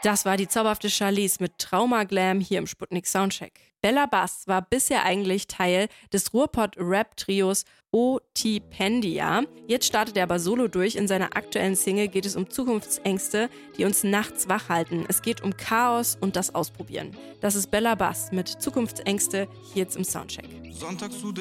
Das war die zauberhafte Charlize mit Trauma Glam hier im Sputnik Soundcheck. Bella Bass war bisher eigentlich Teil des Ruhrpott-Rap-Trios O-Tipendia. Jetzt startet er aber solo durch. In seiner aktuellen Single geht es um Zukunftsängste, die uns nachts wach halten. Es geht um Chaos und das Ausprobieren. Das ist Bella Bass mit Zukunftsängste hier jetzt im Soundcheck.